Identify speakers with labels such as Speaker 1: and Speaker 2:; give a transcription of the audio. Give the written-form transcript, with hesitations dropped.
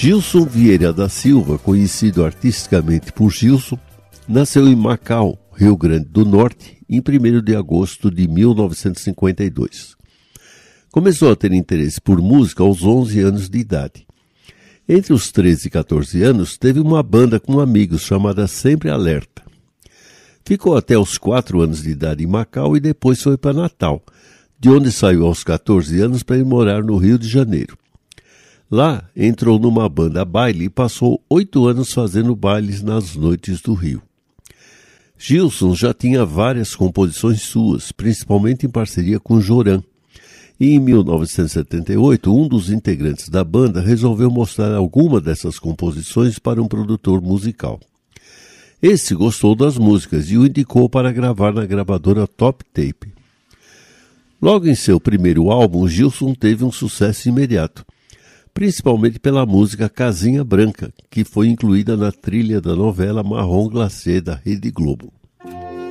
Speaker 1: Gilson Vieira da Silva, conhecido artisticamente por Gilson, nasceu em Macau, Rio Grande do Norte, em 1º de agosto de 1952. Começou a ter interesse por música aos 11 anos de idade. Entre os 13 e 14 anos, teve uma banda com amigos chamada Sempre Alerta. Ficou até os 4 anos de idade em Macau e depois foi para Natal, de onde saiu aos 14 anos para ir morar no Rio de Janeiro. Lá, entrou numa banda baile e passou 8 anos fazendo bailes nas noites do Rio. Gilson já tinha várias composições suas, principalmente em parceria com Joran. E em 1978, um dos integrantes da banda resolveu mostrar alguma dessas composições para um produtor musical. Esse gostou das músicas e o indicou para gravar na gravadora Top Tape. Logo em seu primeiro álbum, Gilson teve um sucesso imediato, principalmente pela música Casinha Branca, que foi incluída na trilha da novela Marrom Glacê da Rede Globo.